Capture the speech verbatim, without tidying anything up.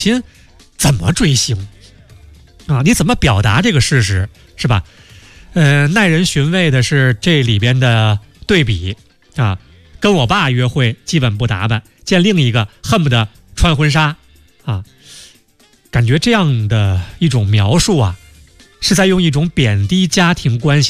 心怎么追星啊？你怎么表达这个事实，是吧？呃，耐人寻味的是这里边的对比啊，跟我爸约会基本不打扮，见另一个恨不得穿婚纱啊，感觉这样的一种描述啊，是在用一种贬低家庭关系